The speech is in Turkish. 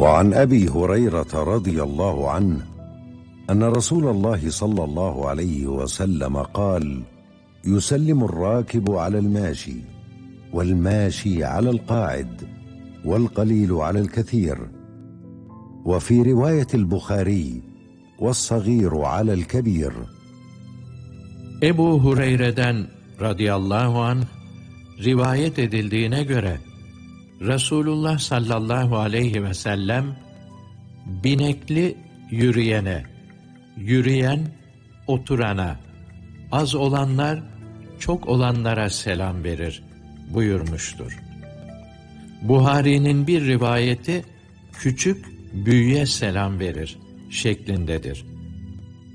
وعن أبي هريرة رضي الله عنه أن رسول الله صلى الله عليه وسلم قال: يسلم الراكب على الماشي، والماشي على القاعد، والقليل على الكثير. وفي رواية البخاري: والصغير على الكبير. Ebu Hureyre'den radıyallahu anh rivayet edildiğine göre Resulullah sallallahu aleyhi ve sellem binekli yürüyene, yürüyen oturana, az olanlar çok olanlara selam verir buyurmuştur. Buhari'nin bir rivayeti küçük büyüğe selam verir şeklindedir.